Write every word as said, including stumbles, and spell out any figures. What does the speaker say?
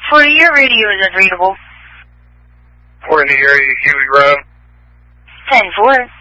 forty, your radio is unreadable. We're in the area of Huey Road. ten four.